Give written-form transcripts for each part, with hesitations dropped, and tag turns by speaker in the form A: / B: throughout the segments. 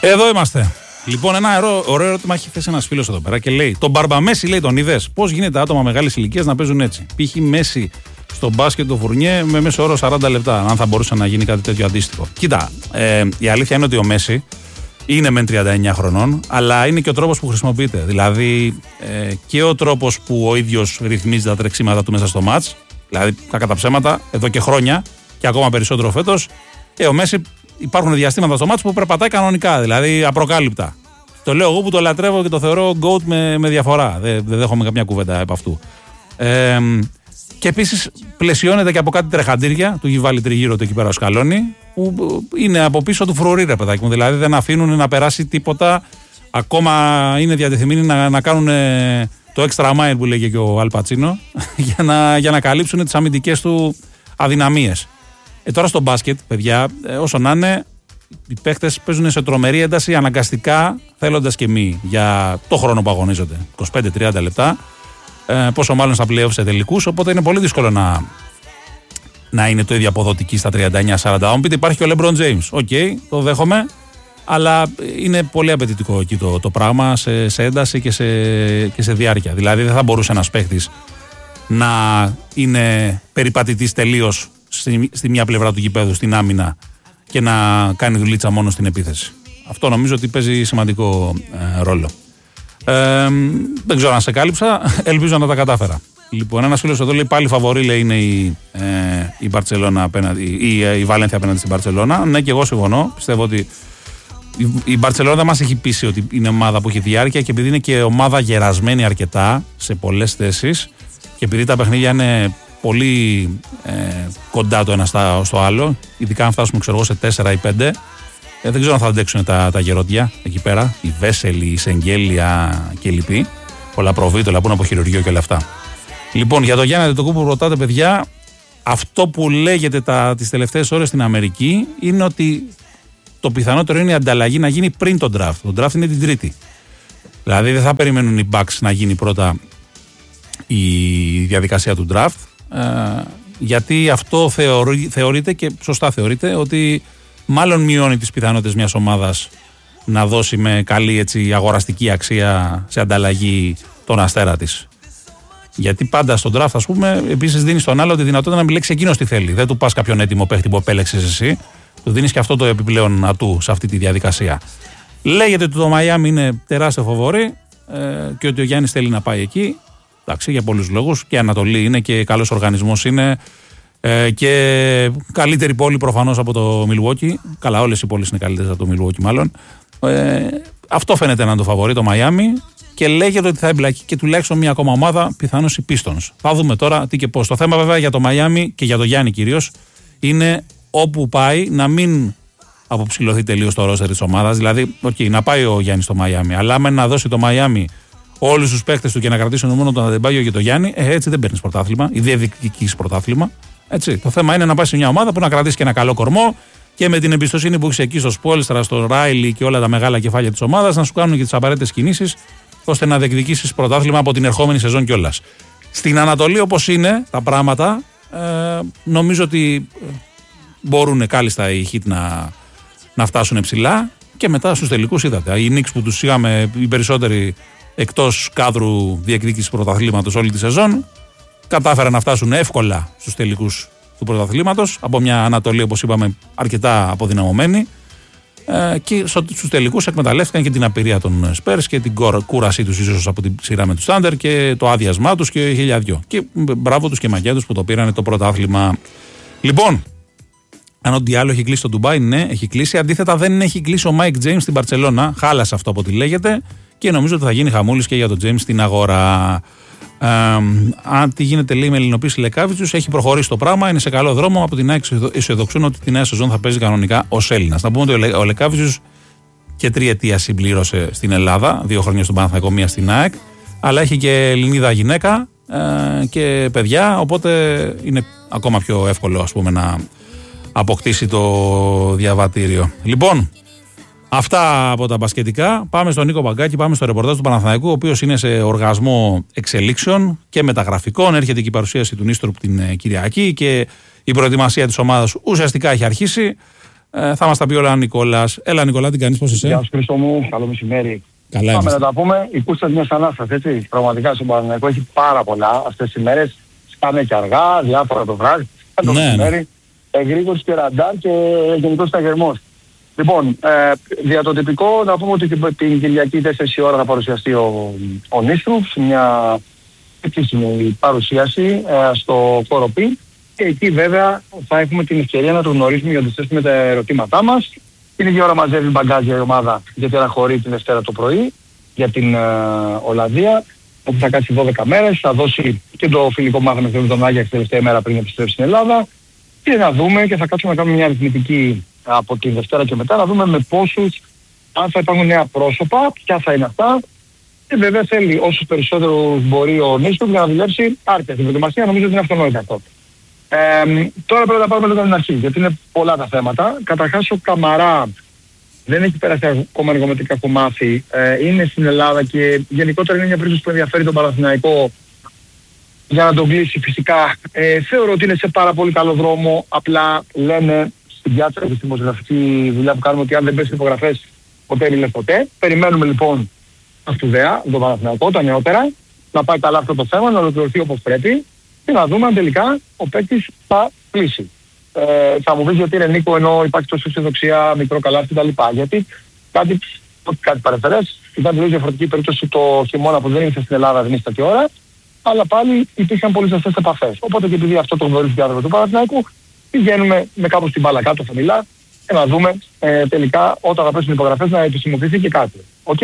A: Εδώ είμαστε. Λοιπόν, ένα ωραίο ερώτημα έχει θέσει ένας φίλος εδώ πέρα και λέει: τον Μπαρμπαμέση, λέει, τον είδες? Πώς γίνεται άτομα μεγάλης ηλικίας να παίζουν έτσι? Π.χ. Μέση στο μπάσκετ το Φουρνιέ με μέσο όρο 40 λεπτά. Αν θα μπορούσε να γίνει κάτι τέτοιο αντίστοιχο. Κοίτα, η αλήθεια είναι ότι ο Μέση είναι μεν 39 χρονών, αλλά είναι και ο τρόπος που χρησιμοποιείται. Δηλαδή και ο τρόπος που ο ίδιος ρυθμίζει τα τρεξίματα του μέσα στο μάτς. Δηλαδή, κακά τα ψέματα, εδώ και χρόνια και ακόμα περισσότερο φέτος. Ο Μέση, υπάρχουν διαστήματα στο μάτς που περπατάει κανονικά, δηλαδή απροκάλυπτα. Το λέω εγώ που το λατρεύω και το θεωρώ GOAT με διαφορά. Δεν δέχομαι καμιά κουβέντα από αυτού. Και επίσης πλαισιώνεται και από κάτι τρεχαντήρια, του έχει βάλει τριγύρω του εκεί πέρα ο Σκαλόνι, που είναι από πίσω του φρουρί, ρε παιδάκι μου. Δηλαδή δεν αφήνουν να περάσει τίποτα. Ακόμα είναι διατεθειμένοι να κάνουν το extra mile που λέγε και ο Αλ Πατσίνο για να καλύψουν τις αμυντικές του αδυναμίες. Τώρα στο μπάσκετ, παιδιά, όσο να είναι, οι παίχτες παίζουν σε τρομερή ένταση αναγκαστικά, θέλοντας και μη, για το χρόνο που αγωνίζονται. 25-30 λεπτά. Πόσο μάλλον στα playoffs σε τελικούς. Οπότε είναι πολύ δύσκολο να είναι το ίδιο αποδοτική στα 39-40. Αν πείτε, υπάρχει και ο LeBron James. Οκ, το δέχομαι. Αλλά είναι πολύ απαιτητικό εκεί το πράγμα σε ένταση και σε διάρκεια. Δηλαδή δεν θα μπορούσε ένας παίχτης να είναι περιπατητής τελείως στη μια πλευρά του γηπέδου, στην άμυνα, και να κάνει δουλίτσα μόνο στην επίθεση. Αυτό νομίζω ότι παίζει σημαντικό ρόλο. Δεν ξέρω αν σε κάλυψα, ελπίζω να τα κατάφερα. Λοιπόν, ένας φίλος εδώ λέει πάλι φαβορί, λέει, είναι η Μπαρτσελώνα απέναντι, η Βαλένθια απέναντι στην Μπαρτσελώνα. Ναι, και εγώ συμφωνώ. Πιστεύω ότι η Μπαρτσελώνα δεν μας έχει πείσει ότι είναι ομάδα που έχει διάρκεια, και επειδή είναι και ομάδα γερασμένη αρκετά σε πολλές θέσεις, και επειδή τα παιχνίδια είναι πολύ κοντά το ένα στο άλλο, ειδικά αν φτάσουμε, ξέρω εγώ, σε 4 ή 5, δεν ξέρω αν θα αντέξουν τα γερόντια εκεί πέρα, η Βέσελη, η Σεγγέλια και οι λοιποί. Πολλά προβίτολα που είναι από χειρουργείο και όλα αυτά. Λοιπόν, για το Γιάννη Αντετοκούμπο που ρωτάτε, παιδιά, αυτό που λέγεται τις τελευταίες ώρες στην Αμερική είναι ότι το πιθανότερο είναι η ανταλλαγή να γίνει πριν τον draft. Το draft είναι την Τρίτη. Δηλαδή δεν θα περιμένουν οι Bucks να γίνει πρώτα η διαδικασία του draft, γιατί αυτό θεωρείται, και σωστά θεωρείται, ότι μάλλον μειώνει τις πιθανότητες μιας ομάδας να δώσει με καλή, έτσι, αγοραστική αξία σε ανταλλαγή τον αστέρα της. Γιατί πάντα στον draft, ας πούμε, επίσης δίνει στον άλλο τη δυνατότητα να επιλέξει εκείνος τι θέλει. Δεν του πας κάποιον έτοιμο παίχτη που επέλεξες εσύ, του δίνεις και αυτό το επιπλέον ατού σε αυτή τη διαδικασία. Λέγεται ότι το Μαϊάμι είναι τεράστιο φαβορί και ότι ο Γιάννης θέλει να πάει εκεί. Εντάξει, για πολλούς λόγους. Και Ανατολή είναι και καλός οργανισμός είναι και καλύτερη πόλη προφανώς από το Milwaukee. Καλά, όλες οι πόλεις είναι καλύτερες από το Milwaukee, μάλλον. Αυτό φαίνεται να είναι το φαβορί, το Μαϊάμι. Και λέγεται ότι θα εμπλακεί και τουλάχιστον μία ακόμα ομάδα, πιθανώς οι Pistons. Θα δούμε τώρα τι και πώς. Το θέμα, βέβαια, για το Μαϊάμι και για το Γιάννη κυρίως είναι όπου πάει να μην αποψηλωθεί τελείως το ρόστερ της ομάδας. Δηλαδή, να πάει ο Γιάννης στο Μαϊάμι, αλλά άμα να δώσει το Μαϊάμι όλους τους παίκτες του και να κρατήσουν μόνο τον Αντεμπάγιο και τον Γιάννη, έτσι δεν παίρνεις πρωτάθλημα ή δεν διεκδικείς πρωτάθλημα. Έτσι. Το θέμα είναι να πάει σε μια ομάδα που να κρατήσει και ένα καλό κορμό και με την εμπιστοσύνη που έχει εκεί στο Σπόλστρα, στο Ράιλι και όλα τα μεγάλα κεφάλια της ομάδας να σου κάνουν και τις απαραίτητες κινήσεις ώστε να διεκδικήσεις πρωτάθλημα από την ερχόμενη σεζόν κιόλας. Στην Ανατολή, όπως είναι τα πράγματα, νομίζω ότι μπορούν κάλλιστα οι Heat να φτάσουν ψηλά, και μετά στους τελικούς είδατε. Οι Knicks που τους είχαμε οι περισσότεροι εκτός κάδρου διεκδίκησης πρωταθλήματος όλη τη σεζόν, κατάφεραν να φτάσουν εύκολα στους τελικούς του πρωταθλήματος από μια Ανατολή, όπως είπαμε, αρκετά αποδυναμωμένη, και στους τελικούς εκμεταλλεύτηκαν και την απειρία των Spurs και την κούρασή τους ίσως από τη σειρά με τους Thunder και το άδειασμά τους και χιλιαδιό. Και μπράβο τους και μαγιά τους που το πήρανε το πρωτάθλημα. Λοιπόν, αν ό,τι άλλο έχει κλείσει το Ντουμπάι, ναι, έχει κλείσει. Αντίθετα, δεν έχει κλείσει ο Mike James στην Μπαρτσελώνα. Χάλασε αυτό από ό,τι λέγεται. Και νομίζω ότι θα γίνει χαμούλης και για τον James στην αγορά. Αν τι γίνεται, λέει, με ελληνοποίηση Λεκάβιτσιους, έχει προχωρήσει το πράγμα, είναι σε καλό δρόμο. Από την ΑΕΚ αισιοδοξούν ότι τη νέα σεζόν θα παίζει κανονικά ως Έλληνας. Να πούμε ότι ο Λεκάβιτσιους και 3 ετία συμπλήρωσε στην Ελλάδα, 2 χρόνια στον Παναθηναϊκό, 1 στην ΑΕΚ, αλλά έχει και Ελληνίδα γυναίκα και παιδιά, οπότε είναι ακόμα πιο εύκολο, ας πούμε, να αποκτήσει το διαβατήριο. Λοιπόν, αυτά από τα μπασκετικά. Πάμε στον Νίκο Μπαγκάκη, πάμε στο ρεπορτάζ του Παναθηναϊκού, ο οποίος είναι σε οργασμό εξελίξεων και μεταγραφικών. Έρχεται και η παρουσίαση του Νίστροπ την Κυριακή και η προετοιμασία της ομάδας ουσιαστικά έχει αρχίσει. Θα μας τα πει όλα ο Νικόλας. Έλα Νικόλα, τι κάνεις, πώς είσαι?
B: Γεια σου Χρήστο μου, καλό μεσημέρι.
A: Καλά
B: Πάμε
A: είμαστε.
B: να τα πούμε, η κούρσα μιας ανάστασης, έτσι. Πραγματικά στον Παναθηναϊκό έχει πάρα πολλά αυτές τις ημέρες. Σκάνε και αργά, διάφορα το βράδυ, το μεσημέρι, εγρήγορης και ραντάρ και γενικός σταγερμός. Λοιπόν, δια το τυπικό να πούμε ότι την Κυριακή 4 ώρα θα παρουσιαστεί ο Νίστρου σε μια επίσημη παρουσίαση στο Κοροπή. Και εκεί βέβαια θα έχουμε την ευκαιρία να το γνωρίσουμε για να θέσουμε τα ερωτήματά μας. Την ίδια ώρα μαζεύει μπαγκάζια η ομάδα γιατί αναχωρεί την Δευτέρα το πρωί για την Ολλανδία, όπου θα κάτσει 12 μέρες, θα δώσει και το φιλικό μάθημα με τον Άγιαξ τελευταία μέρα πριν επιστρέψει στην Ελλάδα και να δούμε και θα κάτσουμε να κάνουμε μια αριθμητική από την Δευτέρα και μετά, να δούμε με πόσους, αν θα υπάρχουν νέα πρόσωπα, ποια θα είναι αυτά. Και βέβαια θέλει όσους περισσότερους μπορεί ο Νίστρου για να δουλέψει άρτια στην προετοιμασία, νομίζω ότι είναι αυτονόητο αυτό. Τώρα πρέπει να πάρουμε λίγο την αρχή, γιατί είναι πολλά τα θέματα. Καταρχάς ο Καμαρά δεν έχει περάσει ακόμα εργομετρικά κομμάτι, είναι στην Ελλάδα και γενικότερα είναι μια περίπτωση που ενδιαφέρει τον Παναθηναϊκό για να τον κλείσει φυσικά. Θεωρώ ότι είναι σε πάρα πολύ καλό δρόμο, απλά λένε στην πιάτσα και στη δημοσιογραφική δουλειά που κάνουμε ότι αν δεν πέσει υπογραφές ποτέ είναι ποτέ. Περιμένουμε λοιπόν τα σπουδαία, τον Παναθηναϊκό, τα νεότερα, να πάει καλά αυτό το θέμα, να ολοκληρωθεί όπως πρέπει και να δούμε αν τελικά ο παίκτης θα κλείσει. Θα μου πεις γιατί είναι Νίκο ενώ υπάρχει τόσο αισιοδοξία, μικρό καλάθι κτλ. Γιατί κάτι παρεφερές, ήταν τελείως διαφορετική περίπτωση το χειμώνα που δεν ήρθε στην Ελλάδα, δεν ήρθε τέτοια ώρα, αλλά πάλι υπήρχαν πολύ ζεστές επαφές. Οπότε και επειδή αυτό το γνωρίζει και άνθρωπο του Παναθηναϊκού, πηγαίνουμε με κάπου στην μπάλα κάτω χαμηλά και να δούμε τελικά όταν θα πέσουν οι υπογραφές να επισημοποιηθεί και κάτι. Οκ.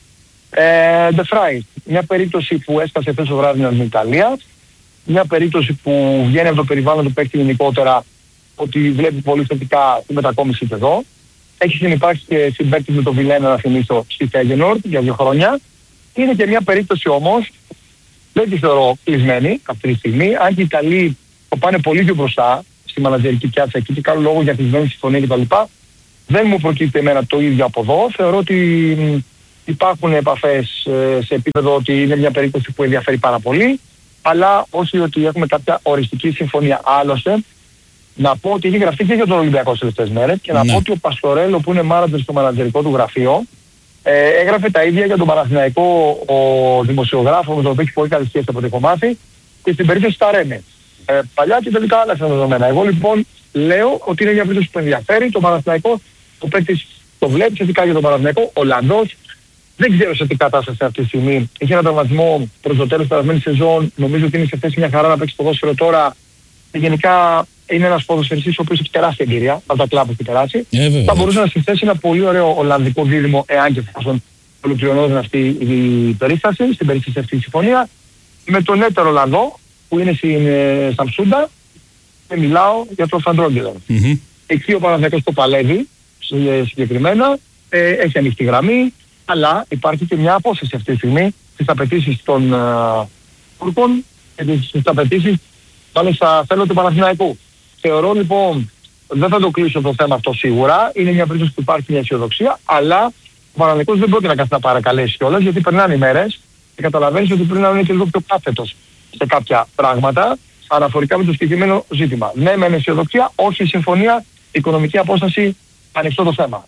B: De Vrij, μια περίπτωση που έσκασε χθες το βράδυ στην Ιταλία, μια περίπτωση που βγαίνει από το περιβάλλον του παίκτη γενικότερα ότι βλέπει πολύ θετικά τη μετακόμιση και εδώ. Έχει συνυπάρξει και συμπαίκτης με τον Βιλένα, να θυμίσω, στη Feyenoord για 2 χρόνια. Είναι και μια περίπτωση όμως, δεν τη θεωρώ κλεισμένη αυτή τη στιγμή, αν και οι Ιταλοί το πάνε πολύ πιο μπροστά στη μανατζερική πιάτσα εκεί και κάνουν λόγο για κλεισμένη συμφωνία κτλ. Δεν μου προκύπτει εμένα το ίδιο από εδώ. Θεωρώ ότι υπάρχουν επαφές σε επίπεδο ότι είναι μια περίπτωση που ενδιαφέρει πάρα πολύ, αλλά όχι ότι έχουμε κάποια οριστική συμφωνία. Άλλωστε, να πω ότι έχει γραφτεί και για τον Ολυμπιακό στις τελευταίες μέρες και να πω ότι ο Παστορέλο που είναι μάνατζερ στο μανατζερικό του γραφείο έγραφε τα ίδια για τον Παναθηναϊκό ο δημοσιογράφο με τον οποίο έχει πολύ καλή σχέση από το κομμάτι και στην περίπτωση στα Ρένε. Παλιά και τελικά άλλα δεδομένα. Εγώ λοιπόν λέω ότι είναι μια περίπτωση που ενδιαφέρει τον Παναθηναϊκό, ο παίκτης το βλέπει σχετικά για τον Παναθηναϊκό, Ολλανδός. Δεν ξέρω σε τι κατάσταση αυτή τη στιγμή. Έχει ένα τραυματισμό προς το τέλος της περασμένης σεζόν. Νομίζω ότι είναι σε θέση μια χαρά να παίξει ποδόσφαιρο τώρα. Και γενικά είναι ένας ποδοσφαιριστής ο οποίος έχει τεράστια εμπειρία από τα κλαμπ που έχει περάσει. Θα μπορούσε να συνθέσει ένα πολύ ωραίο Ολλανδικό δίδυμο, εάν και εφόσον ολοκληρωνόταν αυτή η περίσταση, στην περίσταση αυτή η συμφωνία, με τον έτερο Ολλανδό που είναι στην Σαμσούντα και μιλάω για τον Φαντρόγγελο. Εκεί ο Παναθηναϊκός το παλεύει συγκεκριμένα, έχει ανοιχτή γραμμή, αλλά υπάρχει και μια απόσταση αυτή τη στιγμή στις απαιτήσεις των Τούρκων και στις απαιτήσεις πάλι στα θέλω του Παναθηναϊκού. Θεωρώ λοιπόν, δεν θα το κλείσω το θέμα αυτό σίγουρα, είναι μια περίπτωση που υπάρχει μια αισιοδοξία, αλλά ο Παναθηναϊκός δεν πρόκειται να κάθεται να παρακαλέσει κιόλας, γιατί περνάνε οι μέρες και καταλαβαίνεις ότι πρέπει να είναι και λίγο πιο κάθετος σε κάποια πράγματα αναφορικά με το συγκεκριμένο ζήτημα. Ναι, με αισιοδοξία, όχι συμφωνία, οικονομική απόσταση, ανοιχτό το θέμα.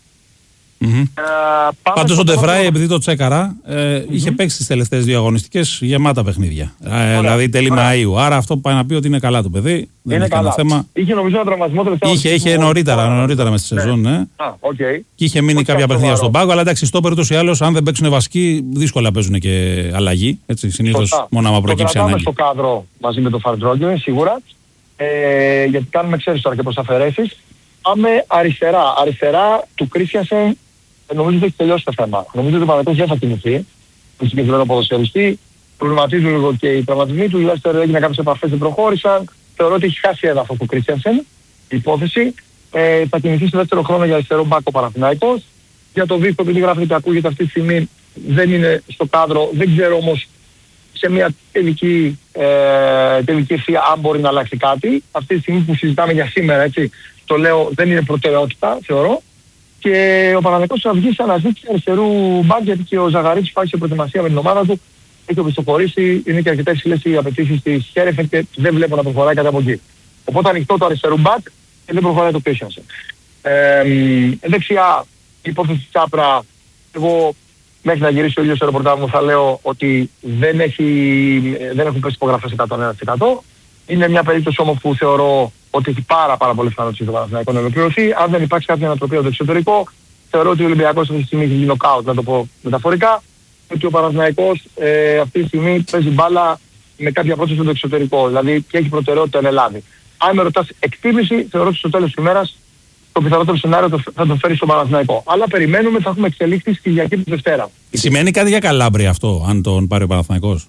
A: Πάντως ο De Vrij, επειδή το τσέκαρα, είχε παίξει τις τελευταίες 2 αγωνιστικές γεμάτα παιχνίδια. Δηλαδή τέλη Μαΐου. Άρα αυτό που πάει να πει ότι είναι καλά το παιδί. Δεν είναι καλά. Θέμα.
B: Είχε νομίζω ένα τραυματισμό τελευταία.
A: Είχε νωρίτερα μες στη σεζόν. Ναι. Και είχε μείνει κάποια παιχνίδια στον πάγκο. Αλλά εντάξει, στο περίπτωση ή άλλως, αν δεν παίξουν βασικοί, δύσκολα παίζουν και αλλαγή. Συνήθως μόνο άμα προκύψει ανάγκη.
B: Το κάδρο στο κάδρο μαζί με τον Φαντρόγγελο, σίγουρα. Γιατί κάνουμε, ξέρεις τώρα και προς αφαιρέσεις. Πάμε αριστερά. Αριστερά του Κρίστιανσεν. Νομίζω ότι έχει τελειώσει το θέμα. Νομίζω ότι ο Παναθηναϊκός δεν θα κινηθεί. Το συγκεκριμένο ποδοσφαιριστή. Προβληματίζουν λίγο και οι τραυματισμοί του. Τουλάχιστον έγιναν κάποιες επαφές, δεν προχώρησαν. Θεωρώ ότι έχει χάσει έδαφος του Κρίστιανσεν. Η υπόθεση. Θα κινηθεί στο δεύτερο χρόνο για αριστερό μπάκο ο Παναθηναϊκός. Για το Βίκτο, επειδή γράφει και ακούγεται αυτή τη στιγμή, δεν είναι στο κάδρο. Δεν ξέρω όμως σε μια τελική ευθεία αν μπορεί να αλλάξει κάτι. Αυτή τη στιγμή που συζητάμε για σήμερα, έτσι, το λέω, δεν είναι προτεραιότητα, θεωρώ. Και ο Παναθηναϊκός θα βγει σε αναζήτηση αριστερού μπακ, γιατί και ο Ζαγαρίτης πάει σε προετοιμασία με την ομάδα του. Έχει οπισθοχωρήσει, είναι και αρκετά υψηλές οι απαιτήσεις της Χέρεφεν και δεν βλέπω να προχωράει κάτι από εκεί. Οπότε ανοιχτό το αριστερού μπακ και δεν προχωράει το Κρίστιανσεν. Δεξιά, η υπόθεση Τσάπρα, εγώ μέχρι να γυρίσει ο ίδιος στο ρεπορτάζ μου θα λέω ότι δεν έχουν πέσει υπογραφές 101%. Είναι μια περίπτωση όμως που θεωρώ ότι έχει πάρα πολύ πιθανότητα το Παναθηναϊκό να ολοκληρωθεί. Αν δεν υπάρξει κάποια ανατροπή από το εξωτερικό, θεωρώ ότι ο Ολυμπιακός αυτή τη στιγμή έχει γίνει νοκάουτ, να το πω μεταφορικά, ότι ο Παναθηναϊκός αυτή τη στιγμή παίζει μπάλα με κάποια πρόθεση στο εξωτερικό, δηλαδή και έχει προτεραιότητα εν Ελλάδη. Αν με ρωτάς εκτίμηση, θεωρώ ότι στο τέλος της ημέρας το πιθανότερο σενάριο θα το φέρει στο Παναθηναϊκό. Αλλά περιμένουμε, θα έχουμε εξελίξεις Κυριακή τη Δευτέρα.
A: Σημαίνει κάτι για Καλάμπρια αυτό, αν τον πάρει ο Παναθηναϊκός?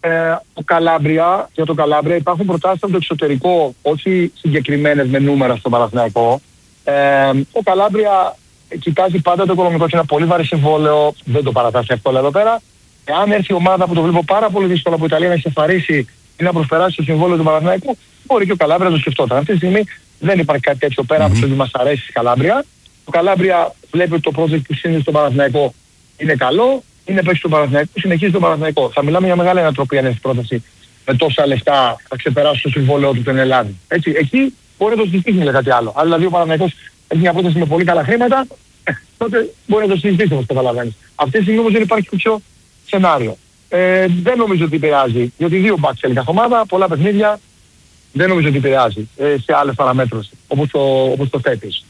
B: Για το Καλάμπρια υπάρχουν προτάσεις από το εξωτερικό, όχι συγκεκριμένες με νούμερα στο Παναθηναϊκό. Ο Καλάμπρια κοιτάζει πάντα το οικονομικό και ένα πολύ βαρύ συμβόλαιο, δεν το παρατάσσει εύκολα εδώ πέρα. Εάν έρθει η ομάδα που το βλέπω πάρα πολύ δύσκολα από Ιταλία να εξεφαρίσει ή να προσπεράσει το συμβόλαιο του Παναθηναϊκού, μπορεί και ο Καλάμπρια να το σκεφτόταν. Αυτή τη στιγμή δεν υπάρχει κάτι τέτοιο πέρα από το ότι μας αρέσει η Καλάμπρια. Ο Καλάμπρια βλέπει ότι το project που είναι στο Παναθηναϊκό είναι καλό, είναι παίξει στο Παναθηναϊκό, συνεχίζει το Παναθηναϊκό. Θα μιλάμε για μεγάλη ανατροπή αν έχει πρόταση με τόσα λεφτά θα ξεπεράσει το συμβόλαιο του στην Ελλάδα. Έτσι, εκεί μπορεί να το συζητήσει για κάτι άλλο. Αν δηλαδή ο Παναθηναϊκός έχει μια πρόταση με πολύ καλά χρήματα, τότε μπορεί να το συζητήσει όπως το καταλαβαίνεις. Αυτή τη στιγμή όμως δεν υπάρχει κάποιο σενάριο. Δεν νομίζω ότι επηρεάζει, γιατί δύο μπακς θέλει κάθε ομάδα, πολλά παιχνίδια. Δεν νομίζω ότι επηρεάζει σε άλλες παραμέτρους όπως το θέτεις.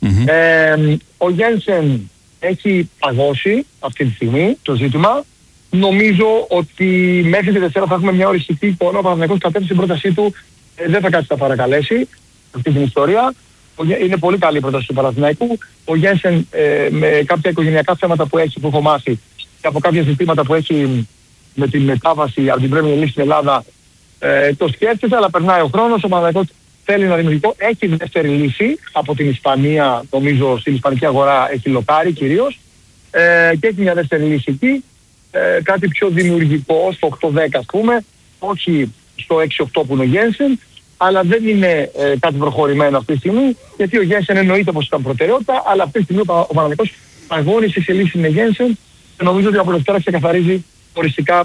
B: Ο Γένσεν έχει παγώσει αυτή τη στιγμή το ζήτημα. Νομίζω ότι μέχρι τη Δευτέρα θα έχουμε μια οριστική εικόνα. Ο Παναθηναϊκός κατέβει στην πρότασή του, δεν θα κάτσει να παρακαλέσει αυτή την ιστορία. Είναι πολύ καλή η πρόταση του Παναθηναϊκού. Ο Γένσεν με κάποια οικογενειακά θέματα που έχω μάθει και από κάποια ζητήματα που έχει με την μετάβαση από την Premier League στην Ελλάδα, το σκέφτεται, αλλά περνάει ο χρόνος. Ο Παναθηναϊκός θέλει να δημιουργικό. Έχει δεύτερη λύση από την Ισπανία, νομίζω στην ισπανική αγορά έχει λοκάρει κυρίως. Και έχει μια δεύτερη λύση εκεί. Κάτι πιο δημιουργικό, στο 8-10 ας πούμε, όχι στο 6-8 που είναι ο Γένσεν, αλλά δεν είναι κάτι προχωρημένο αυτή τη στιγμή, γιατί ο Γένσεν εννοείται πως ήταν προτεραιότητα, αλλά αυτή τη στιγμή ο Παναθηναϊκός αγώνησε σε λύση με Γένσεν και νομίζω ότι από Δευτέρα ξεκαθαρίζει οριστικά